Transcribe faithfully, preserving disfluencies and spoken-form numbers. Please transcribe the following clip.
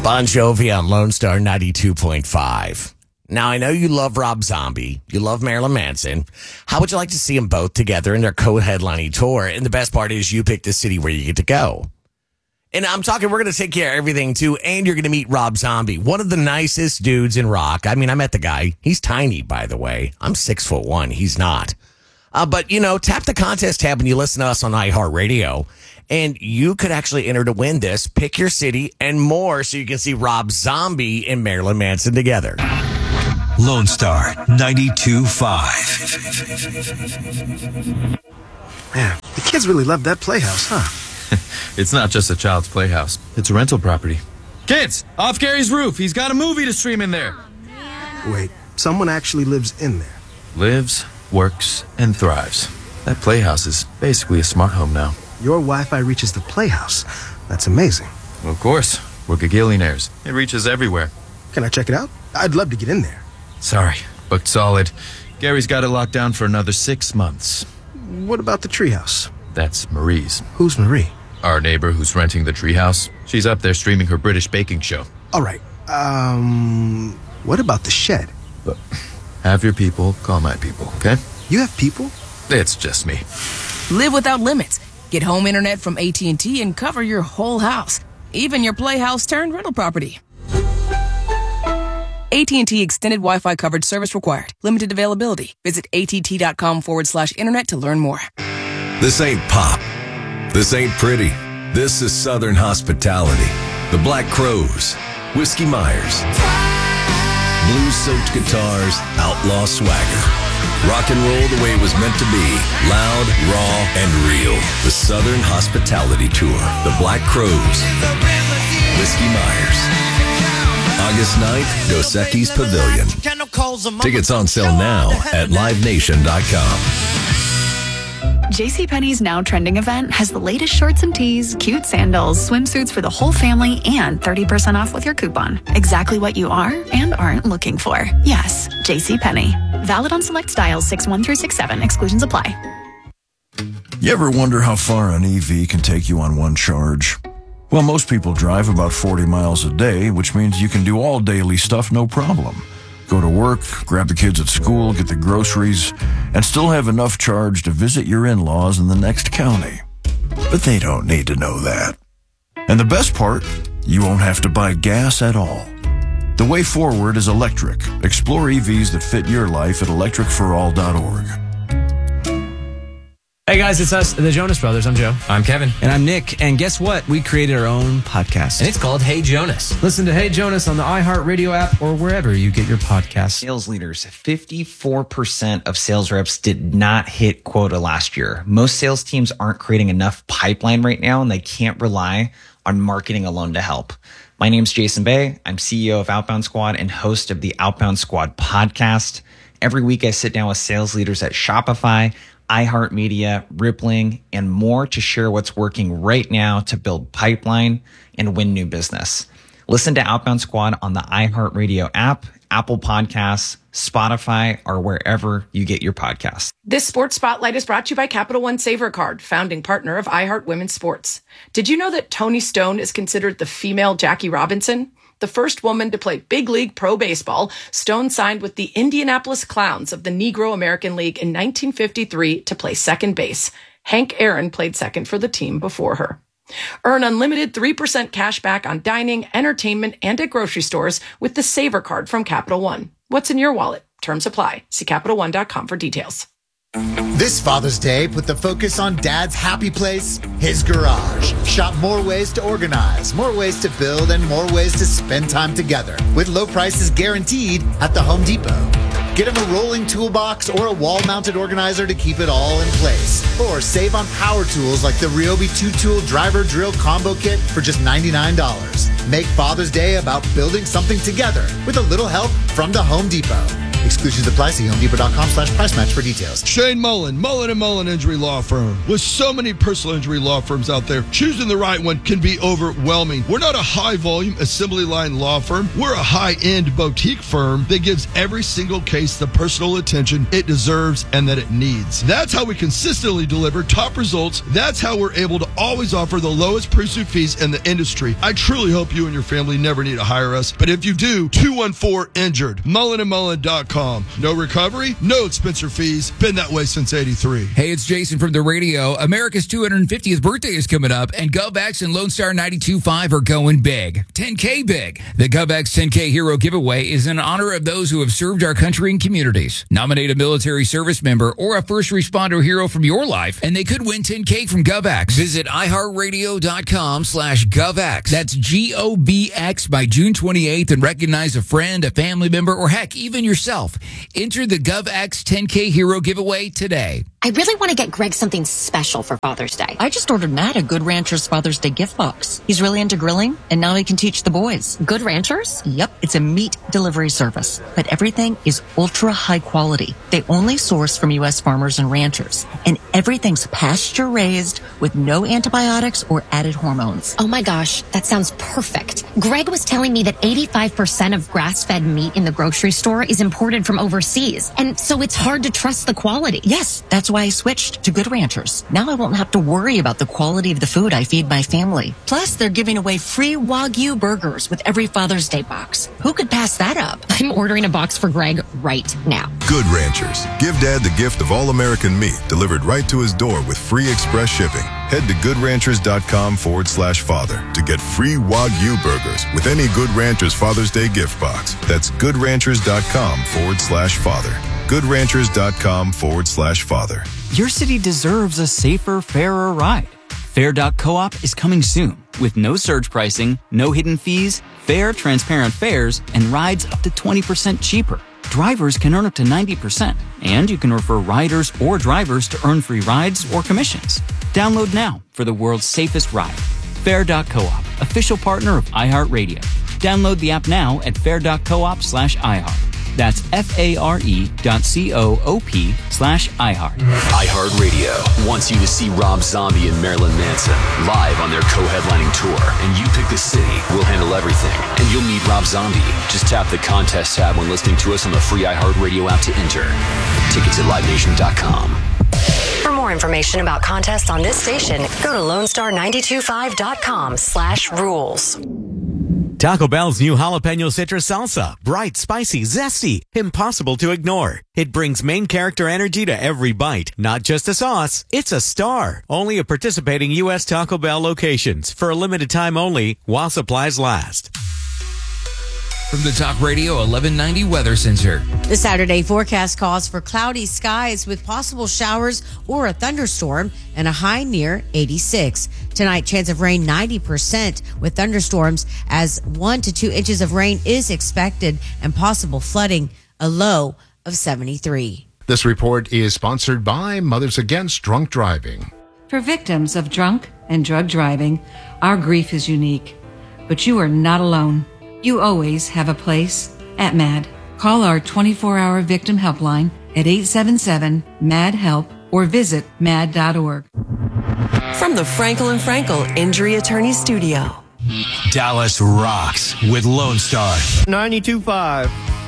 Bon Jovi on Lone Star ninety-two point five. Now, I know you love Rob Zombie. You love Marilyn Manson. How would you like to see them both together in their co-headlining tour? And the best part is you pick the city where you get to go. And I'm talking, we're going to take care of everything, too. And you're going to meet Rob Zombie, one of the nicest dudes in rock. I mean, I met the guy. He's tiny, by the way. I'm six foot one. He's not. Uh, but, you know, tap the contest tab when you listen to us on iHeartRadio. And you could actually enter to win this. Pick your city and more so you can see Rob Zombie and Marilyn Manson together. Lone Star ninety-two point five. Man, the kids really love that playhouse, huh? It's not just a child's playhouse. It's a rental property. Kids, off Gary's roof. He's got a movie to stream in there. Wait, someone actually lives in there? Lives, works, and thrives. That playhouse is basically a smart home now. Your Wi-Fi reaches the playhouse. That's amazing. Well, of course. We're gagillionaires. It reaches everywhere. Can I check it out? I'd love to get in there. Sorry, booked solid. Gary's got it locked down for another six months. What about the treehouse? That's Marie's. Who's Marie? Our neighbor who's renting the treehouse. She's up there streaming her British baking show. All right. Um, what about the shed? But have your people call my people, okay? You have people? It's just me. Live without limits. Get home internet from A T and T and cover your whole house, even your playhouse turned rental property. A T and T extended Wi-Fi coverage service required. Limited availability. Visit att.com forward slash internet to learn more. This ain't pop. This ain't pretty. This is Southern hospitality. The Black Crowes, Whiskey Myers, blues-soaked guitars, outlaw swagger. Rock and roll the way it was meant to be. Loud, raw, and real. The Southern Hospitality Tour. The Black Crowes. Whiskey Myers. August ninth, Dos Equis Pavilion. Tickets on sale now at live nation dot com. JCPenney's Now Trending event has the latest shorts and tees, cute sandals, swimsuits for the whole family, and thirty percent off with your coupon. Exactly what you are and aren't looking for. Yes, JCPenney. Valid on select styles six one through six seven. Exclusions apply. You ever wonder how far an E V can take you on one charge? Well, most people drive about forty miles a day, which means you can do all daily stuff no problem. Go to work, grab the kids at school, get the groceries, and still have enough charge to visit your in-laws in the next county. But they don't need to know that. And the best part, you won't have to buy gas at all. The way forward is electric. Explore E Vs that fit your life at electric for all dot org. Hey guys, it's us, the Jonas Brothers. I'm Joe. I'm Kevin. And I'm Nick. And guess what? We created our own podcast. And it's called Hey Jonas. Listen to Hey Jonas on the iHeartRadio app or wherever you get your podcasts. Sales leaders, fifty-four percent of sales reps did not hit quota last year. Most sales teams aren't creating enough pipeline right now, and they can't rely on marketing alone to help. My name's Jason Bay. I'm C E O of Outbound Squad and host of the Outbound Squad podcast. Every week I sit down with sales leaders at Shopify, iHeartMedia, Rippling, and more to share what's working right now to build pipeline and win new business. Listen to Outbound Squad on the iHeartRadio app, Apple Podcasts, Spotify, or wherever you get your podcasts. This Sports Spotlight is brought to you by Capital One Savor Card, founding partner of iHeart Women's Sports. Did you know that Toni Stone is considered the female Jackie Robinson? The first woman to play big league pro baseball, Stone signed with the Indianapolis Clowns of the Negro American League in nineteen fifty-three to play second base. Hank Aaron played second for the team before her. Earn unlimited three percent cash back on dining, entertainment, and at grocery stores with the Savor Card from Capital One. What's in your wallet? Terms apply. See Capital One dot com for details. This Father's Day, put the focus on Dad's happy place, his garage. Shop more ways to organize, more ways to build, and more ways to spend time together with low prices guaranteed at the Home Depot. Get him a rolling toolbox or a wall-mounted organizer to keep it all in place. Or save on power tools like the Ryobi two-tool driver drill combo kit for just ninety-nine dollars. Make Father's Day about building something together with a little help from the Home Depot. Exclusions apply. See homedepot.com slash price match for details. Shane Mullen, Mullen and Mullen Injury Law Firm. With so many personal injury law firms out there, choosing the right one can be overwhelming. We're not a high-volume assembly line law firm. We're a high-end boutique firm that gives every single case the personal attention it deserves and that it needs. That's how we consistently deliver top results. That's how we're able to always offer the lowest pre-suit fees in the industry. I truly hope you and your family never need to hire us, but if you do, two one four injured, mullen and mullen dot com. No recovery, no expense or fees. Been that way since eighty-three. Hey, it's Jason from the radio. America's two hundred fiftieth birthday is coming up, and GovX and Lone Star ninety-two point five are going big. ten K big. The GovX ten K Hero Giveaway is in honor of those who have served our country and communities. Nominate a military service member or a first responder hero from your life, and they could win ten K from GovX. Visit iHeartRadio.com slash GovX. That's G O B X by June twenty-eighth and recognize a friend, a family member, or heck, even yourself. Enter the GovX ten K Hero Giveaway today. I really want to get Greg something special for Father's Day. I just ordered Matt a Good Ranchers Father's Day gift box. He's really into grilling, and now he can teach the boys. Good Ranchers? Yep, it's a meat delivery service, but everything is ultra high quality. They only source from U S farmers and ranchers, and everything's pasture raised with no antibiotics or added hormones. Oh my gosh, that sounds perfect. Greg was telling me that eighty-five percent of grass-fed meat in the grocery store is imported from overseas, and so it's hard to trust the quality. Yes, that's why I switched to Good Ranchers. Now I won't have to worry about the quality of the food I feed my family. Plus, they're giving away free Wagyu burgers with every Father's Day box. Who could pass that up? I'm ordering a box for Greg right now. Good Ranchers. Give Dad the gift of all-American meat delivered right to his door with free express shipping. Head to goodranchers.com forward slash father to get free Wagyu burgers with any Good Ranchers Father's Day gift box. That's goodranchers.com forward slash father. goodranchers.com forward slash father. Your city deserves a safer, fairer ride. Fair dot coop is coming soon with no surge pricing, no hidden fees, fair, transparent fares, and rides up to twenty percent cheaper. Drivers can earn up to ninety percent, and you can refer riders or drivers to earn free rides or commissions. Download now for the world's safest ride. Fair dot coop, official partner of iHeartRadio. Download the app now at fair dot coop slash iHeart. That's F-A-R-E dot C-O-O-P slash iHeart. iHeartRadio wants you to see Rob Zombie and Marilyn Manson live on their co-headlining tour. And you pick the city, we'll handle everything. And you'll meet Rob Zombie. Just tap the contest tab when listening to us on the free iHeartRadio app to enter. Tickets at live nation dot com. For more information about contests on this station, go to lone star nine two five dot com slash rules. Taco Bell's new jalapeno citrus salsa. Bright, spicy, zesty, impossible to ignore. It brings main character energy to every bite. Not just a sauce, it's a star. Only at participating U S Taco Bell locations. For a limited time only, while supplies last. From the Talk Radio eleven ninety Weather Center. The Saturday forecast calls for cloudy skies with possible showers or a thunderstorm and a high near eighty-six. Tonight, chance of rain ninety percent with thunderstorms as one to two inches of rain is expected and possible flooding, a low of seventy-three. This report is sponsored by Mothers Against Drunk Driving. For victims of drunk and drug driving, our grief is unique, but you are not alone. You always have a place at MAD. Call our twenty-four hour victim helpline at eight seven seven, M A D, HELP or visit mad dot org. From the Frankel and Frankel Injury Attorney Studio. Dallas rocks with Lone Star ninety-two point five.